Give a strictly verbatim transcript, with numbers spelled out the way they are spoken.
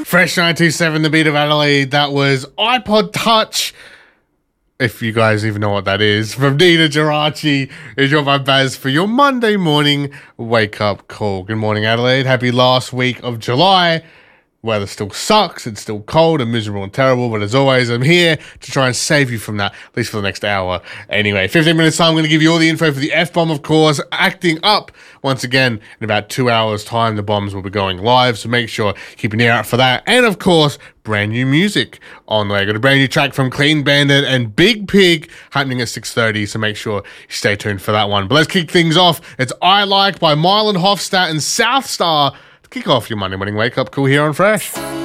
Fresh nine two seven, the beat of Adelaide. That was iPod Touch. If you guys even know what that is. From Nina Geraci, is your my Baz for your Monday morning wake-up call. Good morning, Adelaide. Happy last week of July. Weather still sucks. It's still cold and miserable and terrible. But as always, I'm here to try and save you from that, at least for the next hour. Anyway, fifteen minutes time, I'm going to give you all the info for the F-bomb, of course, acting up. Once again, in about two hours' time, the bombs will be going live. So make sure, keep an ear out for that. And, of course, brand new music on the way. Got a brand new track from Clean Bandit and Big Pig happening at six thirty. So make sure you stay tuned for that one. But let's kick things off. It's I Like by Mylan Hofstadt and South Star. Kick off your Monday morning wake-up call here on Fresh.